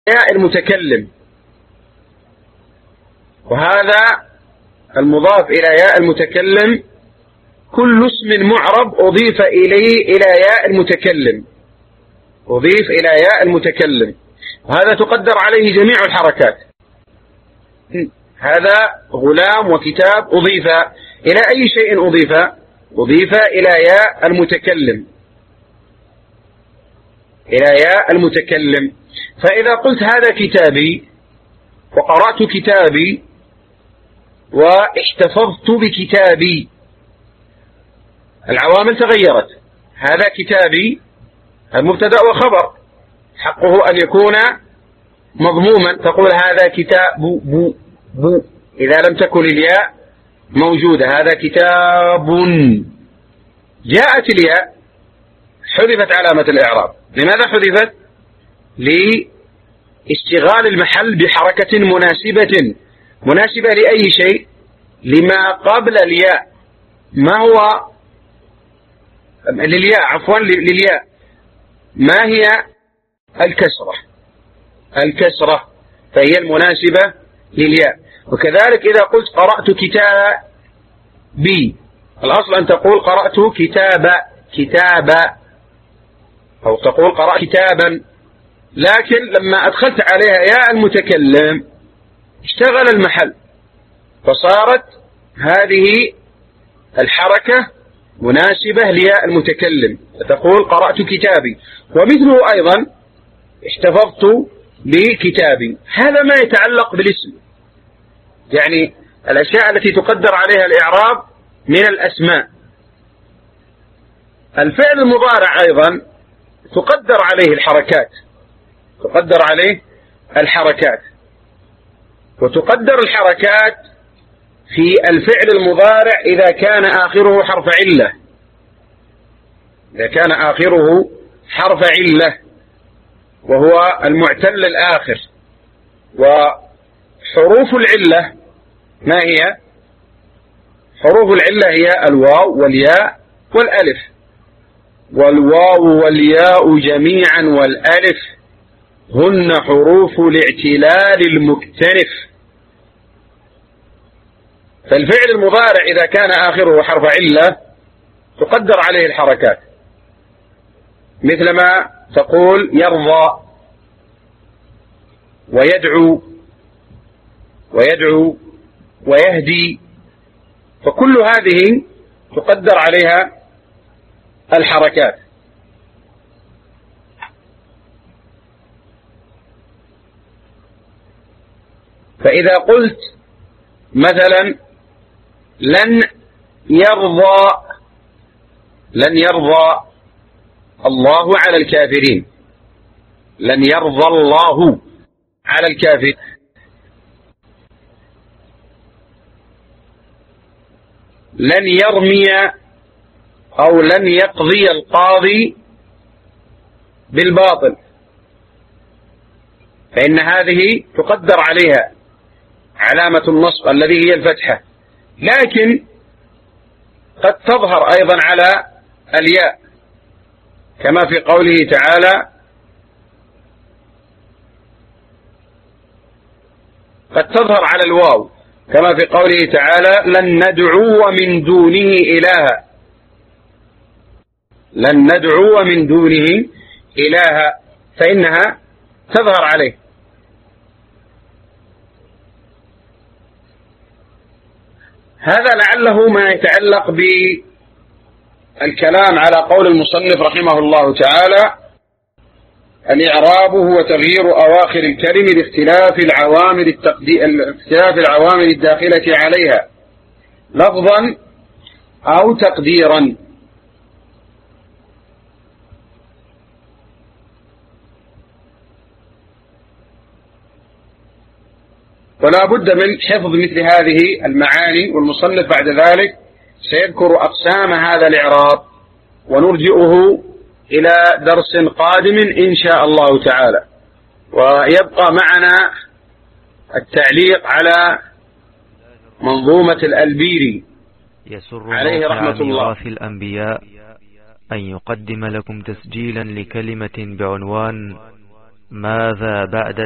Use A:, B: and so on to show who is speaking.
A: ياء المتكلم، وهذا المضاف إلى ياء المتكلم كل اسم معرب أضيف إلى ياء المتكلم، أضيف إلى ياء المتكلم، وهذا تقدر عليه جميع الحركات. هذا غلام وكتاب أضيف إلى أي شيء أضيف إلى ياء المتكلم، إلى ياء المتكلم. فإذا قلت هذا كتابي وقرأت كتابي واحتفظت بكتابي، العوامل تغيرت. هذا كتابي المبتدأ وخبر، حقه أن يكون مضموما، تقول هذا كتاب بو بو إذا لم تكن الياء موجودة. هذا كتاب، جاءت الياء حذفت علامة الإعراب. لماذا حذفت؟ لاشتغال المحل بحركة مناسبة لأي شيء؟ لما قبل الياء. ما هو للياء ما هي؟ الكسرة، فهي المناسبة للياء. وكذلك إذا قلت قرأت كتابي، الأصل أن تقول قرأت كتابا أو تقول قرأت كتابا، لكن لما أدخلت عليها ياء المتكلم اشتغل المحل، فصارت هذه الحركة مناسبة لياء المتكلم، فتقول قرأت كتابي. ومثله أيضا احتفظت بكتابي. هذا ما يتعلق بالاسم، يعني الأشياء التي تقدر عليها الإعراب من الأسماء. الفعل المضارع أيضا تقدر عليه الحركات، وتقدر الحركات في الفعل المضارع إذا كان آخره حرف علة، وهو المعتل الآخر. وحروف العلة ما هي؟ حروف العلة هي الواو والياء والألف، والواو والياء جميعا والألف هن حروف الاعتلال المكتنف. فالفعل المضارع إذا كان آخره حرف علة تقدر عليه الحركات، مثل ما تقول يرضى ويدعو ويهدي، فكل هذه تقدر عليها الحركات. فإذا قلت مثلا لن يرضى الله على الكافرين، لن يرضى الله على الكافرين. لن يرمي أو لن يقضي القاضي بالباطل، فإن هذه تقدر عليها علامة النصب الذي هي الفتحة، لكن قد تظهر أيضا على الياء كما في قوله تعالى قد تظهر على الواو كما في قوله تعالى لن ندعو من دونه إلها، لن ندعو من دونه إلها، فإنها تظهر عليه. هذا لعله ما يتعلق بالكلام على قول المصنف رحمه الله تعالى: الإعراب هو تغيير أواخر الكلم لاختلاف العوامل الداخلة عليها لفظا أو تقديرا. ولا بد من حفظ مثل هذه المعاني، والمصنف بعد ذلك سيذكر أقسام هذا الإعراب، ونرجئه إلى درس قادم إن شاء الله تعالى. ويبقى معنا التعليق على منظومة الألبيري عليه رحمة الله
B: في الأنبياء أن يقدم لكم تسجيلا لكلمة بعنوان ماذا بعد